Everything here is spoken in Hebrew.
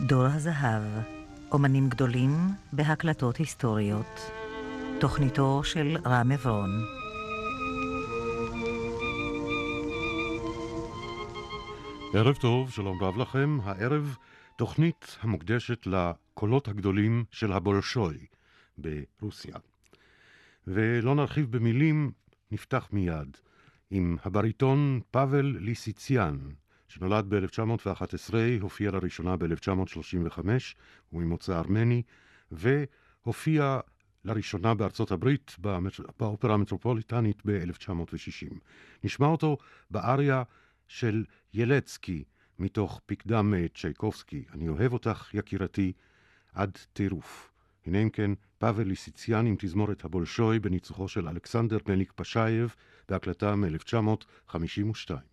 דור הזהב, אומנים גדולים בהקלטות היסטוריות. תוכניתו של רם עברון. ערב טוב, שלום רב לכם. הערב תוכנית המוקדשת לקולות הגדולים של הבולשוי ברוסיה. ולא נרחיב במילים, נפתח מיד עם הבריטון פאבל ליסיציאן, שנולד ב-1911, הופיע לראשונה ב-1935, הוא ממוצא ארמני, והופיע לראשונה בארצות הברית באופרה המטרופוליטנית ב-1960. נשמע אותו באריה של ילצקי, מתוך פקדם צ'ייקובסקי, אני אוהב אותך יקירתי עד טירוף. הנה אם כן, פאבל ליסיציאן עם תזמורת הבולשוי בניצוחו של אלכסנדר מליק פשייב, בהקלטה מ-1952.